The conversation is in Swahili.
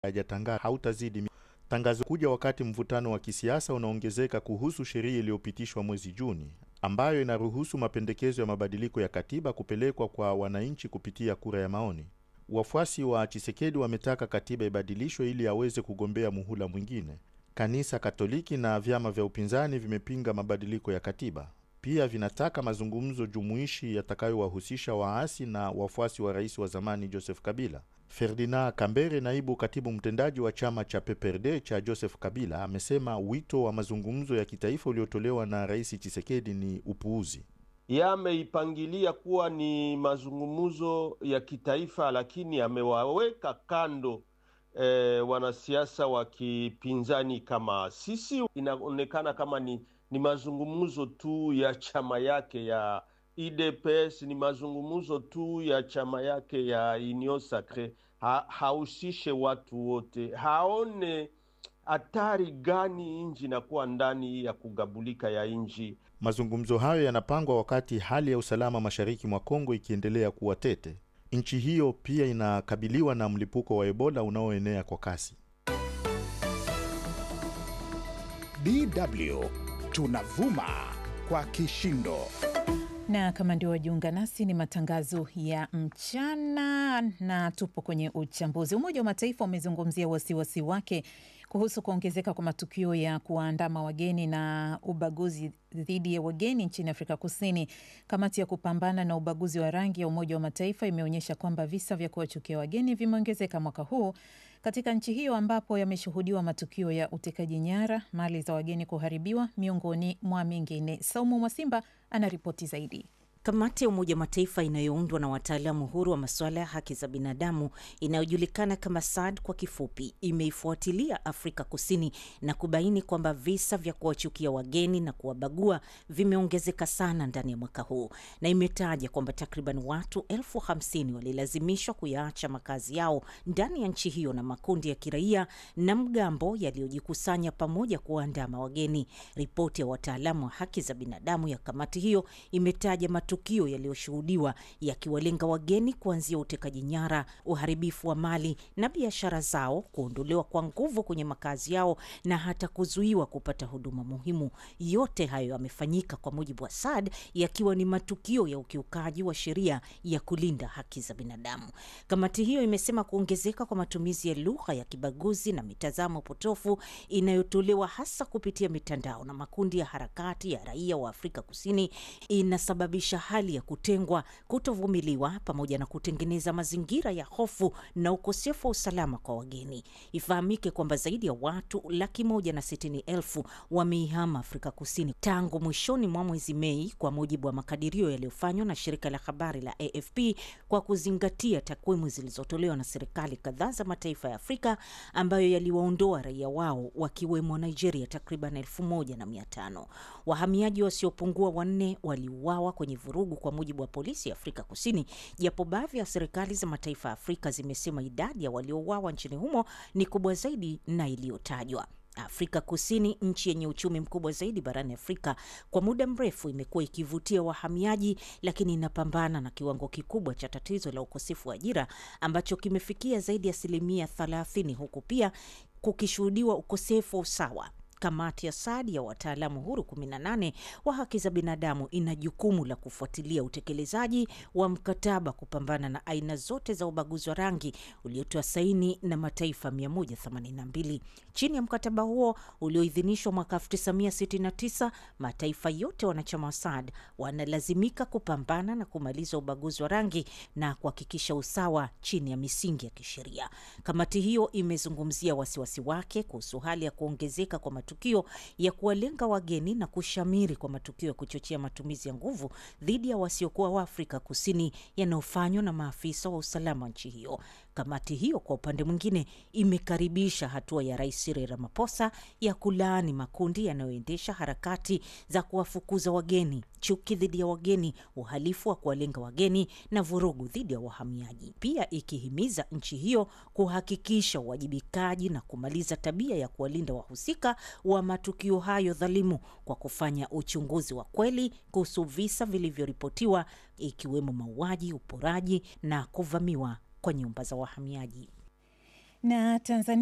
hajatangaza hautazidi. Tangazo kuja wakati mvutano wa kisiasa unaongezeka kuhusu sheria iliyopitishwa mwezi Juni ambayo inaruhusu mapendekezo ya mabadiliko ya katiba kupelekwa kwa wananchi kupitia kura ya maoni. Wafuasi wa Tshisekedi wametaka katiba ibadilishwe ili aweze kugombea muhula mwingine. Kanisa Katoliki na vyama vya upinzani vimepinga mabadiliko ya katiba. Pia vinataka mazungumzo jumuishi yatakayowahusisha waasi na wafuasi wa rais wa zamani Joseph Kabila. Ferdinand Kambere, naibu katibu mtendaji wa chama cha PPRD cha Joseph Kabila, amesema wito wa mazungumzo ya kitaifa uliotolewa na Rais Tshisekedi ni upuuzi. Yameipangilia kuwa ni mazungumzo ya kitaifa, lakini amewaweka kando wanasiasa wa kipinzani kama sisi. Inaonekana kama ni mazungumzo tu ya chama yake ya UDPS, ni mazungumzo tu ya chama yake ya Union Sacrée. Hausishe watu wote, haone hatari gani inji na kuwa ndani ya kugabulika ya inji. Mazungumzo hayo yanapangwa wakati hali ya usalama mashariki mwa Kongo ikiendelea kuwa tete. Nchi hiyo pia inakabiliwa na mlipuko wa Ebola unaoenea kwa kasi. DW tunavuma kwa kishindo. Na kama ndio wajiunga nasi, ni matangazo ya mchana na tupo kwenye uchambuzi. Umoja wa Mataifa umezungumzia wasiwasi wake kuhusu kuongezeka kwa matukio ya kuwaandama wageni na ubaguzi dhidi ya wageni nchini Afrika Kusini. Kamati ya kupambana na ubaguzi wa rangi ya Umoja wa Mataifa imeonyesha kwamba visa vya kuwachukia wageni vimeongezeka mwaka huu katika nchi hiyo, ambapo yameshuhudiwa matukio ya utekaji nyara, mali za wageni kuharibiwa, miongoni mwa mengine. Saumu Mwasimba anaripoti zaidi. Kamati ya Umoja Mataifa inayoundwa na wataalamu huru wa masuala ya haki za binadamu inayojulikana kama SAD kwa kifupi, imeifuatilia Afrika Kusini na kubaini kwamba visa vya kuwachukia wageni na kuwabagua vimeongezeka sana ndani ya mwaka huu, na imetaja kwamba takriban watu 50,000 walilazimishwa kuyaacha makazi yao ndani ya nchi hiyo na makundi ya kiraia na mgambo yaliyojikusanya pamoja kuwaandama wageni. Ripoti ya wataalamu wa haki za binadamu ya kamati hiyo imetaja matukio yaliyoshuhudiwa yakiwalenga wageni kuanzia utekaji nyara, uharibifu wa mali na biashara zao, kuondolewa kwa nguvu kwenye makazi yao na hata kuzuiwa kupata huduma muhimu. Yote hayo yamefanyika kwa mujibu wa SAD yakiwa ni matukio ya ukiukaji wa sheria ya kulinda haki za binadamu. Kamati hiyo imesema kuongezeka kwa matumizi ya lugha ya kibaguzi na mitazamo potofu inayotolewa hasa kupitia mitandao na makundi ya harakati ya raia wa Afrika Kusini inasababisha hali ya kutengwa, kutovumiliwa pamoja na kutengeneza mazingira ya hofu na ukosefu wa usalama kwa wageni. Ifahamike kwamba zaidi ya watu 160,000 wameihama Afrika Kusini tangu mwishoni mwa mwezi Mei, kwa mujibu wa makadirio yaliyofanywa na shirika la habari la AFP kwa kuzingatia takwimu zilizotolewa na serikali kadhaa za mataifa ya Afrika ambayo yaliwaondoa raia wao, wakiwemo Nigeria takriban 1,500. Wahamiaji wasiopungua 4 waliuawa kwenye vurugu kwa mujibu wa polisi ya Afrika Kusini, japo baadhi ya serikali za mataifa ya Afrika zimesema idadi ya waliouawa nchini humo ni kubwa zaidi na iliyotajwa. Afrika Kusini, nchi yenye uchumi mkubwa zaidi barani Afrika, kwa muda mrefu imekuwa ikivutia wahamiaji, lakini inapambana na kiwango kikubwa cha tatizo la ukosefu wa ajira ambacho kimefikia zaidi ya 30%, huku pia kukishuhudiwa ukosefu wa usawa. Kamati ya SAD ya wataalamu huru 18 wa haki za binadamu ina jukumu la kufuatilia utekelezaji wa mkataba kupambana na aina zote za ubaguzi wa rangi uliotoa saini na mataifa 182. Chini ya mkataba huo ulioidhinishwa mwaka 1969, mataifa yote wanachama wa SAD wanalazimika kupambana na kumaliza ubaguzi wa rangi na kuhakikisha usawa chini ya misingi ya kisheria. Kamati hiyo imezungumzia wasiwasi wake kuhusu hali ya kuongezeka kwa matukio ya kuwalenga wageni na kushamiri kwa matukio ya kuchochea matumizi ya nguvu dhidi ya wasiokuwa wa Afrika Kusini yanayofanywa na maafisa wa usalama nchi hiyo. Kamati hiyo kwa upande mwingine imekaribisha hatua ya Rais Cyril Ramaphosa ya kulaani makundi yanayoendesha harakati za kuwafukuza wageni, chuki dhidi ya wageni, uhalifu wa kuwalenga wageni na vurugu dhidi ya wahamiaji, pia ikihimiza nchi hiyo kuhakikisha uwajibikaji na kumaliza tabia ya kuwalinda wahusika wa matukio hayo dhalimu kwa kufanya uchunguzi wa kweli kuhusu visa vilivyoripotiwa, ikiwemo mauaji, uporaji na kuvamiwa kwa nyumba za wahamiaji. Na Tanzania